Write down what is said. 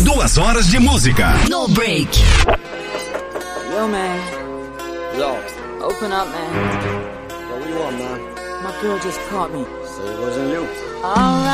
2 horas de música. No break. Yo, man. Yo. Open up, man. Yo, what you want, man? My girl just caught me. Say it wasn't you. Alright.